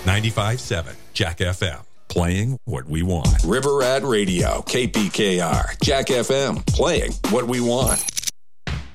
95.7 Jack FM, playing what we want. River Rat Radio, KPKR, Jack FM, playing what we want.